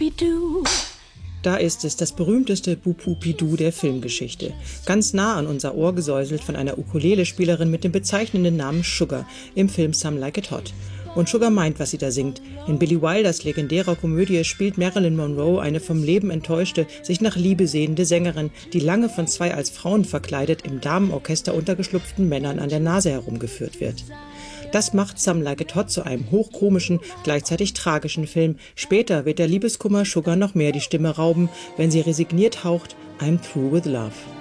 Boop-Boop-Bidoo. Da ist es, das berühmteste Boop-Boop-Bidoo der Filmgeschichte. Ganz nah an unser Ohr gesäuselt von einer Ukulele-Spielerin mit dem bezeichnenden Namen Sugar im Film Some Like It Hot. Und Sugar meint, was sie da singt. In Billy Wilders legendärer Komödie spielt Marilyn Monroe eine vom Leben enttäuschte, sich nach Liebe sehnende Sängerin, die lange von zwei als Frauen verkleidet im Damenorchester untergeschlupften Männern an der Nase herumgeführt wird. Das macht Some Like It Hot zu einem hochkomischen, gleichzeitig tragischen Film. Später wird der Liebeskummer Sugar noch mehr die Stimme rauben, wenn sie resigniert haucht, I'm through with love.